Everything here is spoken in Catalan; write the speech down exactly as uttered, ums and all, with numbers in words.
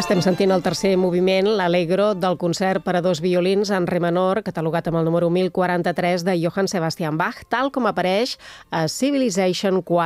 Estem sentint el tercer moviment, l'Allegro, del concert per a dos violins en re menor, catalogat amb el número mil quaranta-tres de Johann Sebastian Bach, tal com apareix a Civilization quatre.